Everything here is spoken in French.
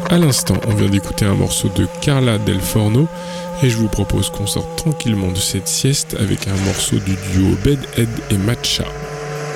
À l'instant, on vient d'écouter un morceau de Carla Del Forno et je vous propose qu'on sorte tranquillement de cette sieste avec un morceau du duo Bedhead et Matcha.